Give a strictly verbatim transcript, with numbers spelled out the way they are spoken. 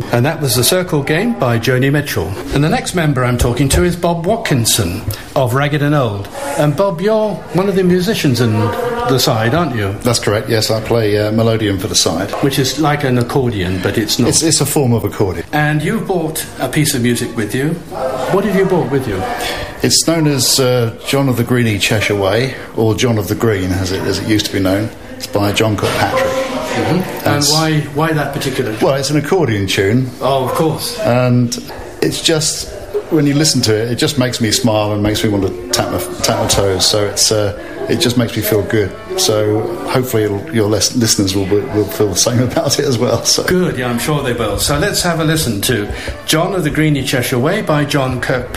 And that was The Circle Game by Joni Mitchell. And the next member I'm talking to is Bob Watkinson of Ragged and Old. And Bob, you're one of the musicians in the side, aren't you? That's correct, yes. I play uh, melodeon for the side. Which is like an accordion, but it's not. It's, it's a form of accordion. And you've brought a piece of music with you. What have you brought with you? It's known as uh, John of the Greeny Cheshire Way, or John of the Green, as it, as it used to be known. It's by John Kirkpatrick. Mm-hmm. And why why that particular tune? Well, it's an accordion tune. Oh, of course. And it's just, when you listen to it, it just makes me smile and makes me want to tap my, tap my toes. So it's uh, it just makes me feel good. So hopefully it'll, your les- listeners will will feel the same about it as well. So. Good, yeah, I'm sure they will. So let's have a listen to John of the Greeny Cheshire Way by John Kirkpatrick.